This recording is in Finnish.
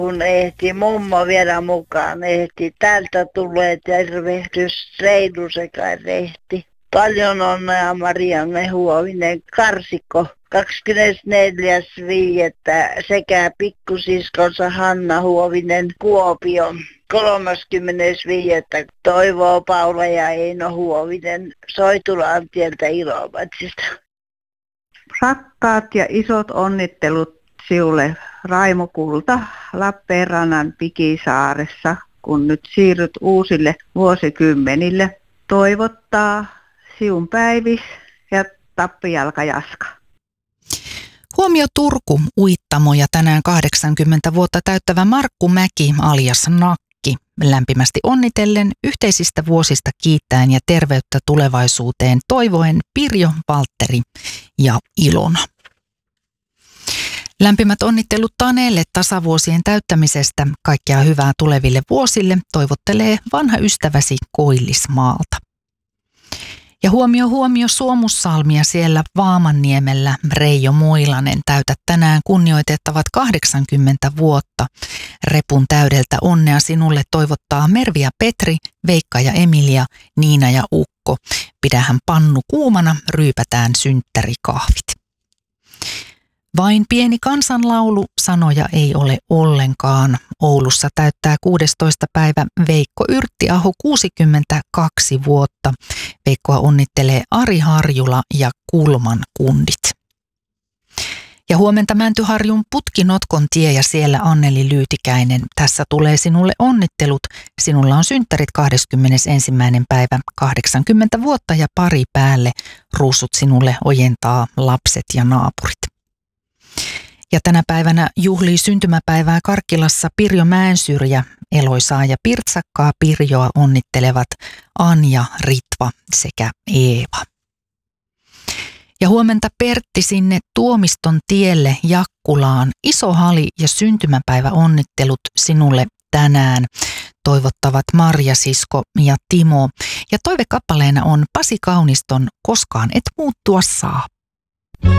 kun ehti mummo vielä mukaan, ehti täältä tulee tervehdys, Reinu sekä rehti. Paljon onnea Marianne Huovinen, Karsikko 24.5. sekä pikkusiskonsa Hanna Huovinen Kuopio 30.5. Toivoo Paula ja Eino Huovinen Soitulantieltä Ilomantsista. Rakkaat ja isot onnittelut sinulle Raimo Kulta Lappeenrannan Pikisaaressa, kun nyt siirryt uusille vuosikymmenille. Toivottaa Siun Päivis ja Tappijalka Jaska. Huomio Turku, Uittamo ja tänään 80 vuotta täyttävä Markku Mäki alias Nakki. Lämpimästi onnitellen, yhteisistä vuosista kiittäen ja terveyttä tulevaisuuteen toivoen Pirjo, Valtteri ja Ilona. Lämpimät onnittelut Taneelle tasavuosien täyttämisestä. Kaikkea hyvää tuleville vuosille toivottelee vanha ystäväsi Koillismaalta. Ja huomio Suomussalmia siellä Vaamanniemellä. Reijo Moilanen täytät tänään kunnioitettavat 80 vuotta. Repun täydeltä onnea sinulle toivottaa Mervi ja Petri, Veikka ja Emilia, Niina ja Ukko. Pidähän pannu kuumana, ryypätään synttärikahvit. Vain pieni kansanlaulu, sanoja ei ole ollenkaan. Oulussa täyttää 16. päivä Veikko Yrttiaho 62 vuotta. Veikkoa onnittelee Ari Harjula ja Kulman kundit. Ja huomenta Mäntyharjun Putkinotkon tie ja siellä Anneli Lyytikäinen. Tässä tulee sinulle onnittelut. Sinulla on synttärit 21. päivä 80 vuotta ja pari päälle. Ruusut sinulle ojentaa lapset ja naapurit. Ja tänä päivänä juhlii syntymäpäivää Karkkilassa Pirjo Mäensyrjä, Eloisaa ja pirtsakkaa Pirjoa onnittelevat Anja, Ritva sekä Eeva. Ja huomenta Pertti sinne Tuomiston tielle Jakkulaan. Iso hali ja syntymäpäivä onnittelut sinulle tänään. Toivottavat Marja, sisko ja Timo. Ja toivekappaleena on Pasi Kauniston Koskaan et muuttua saa.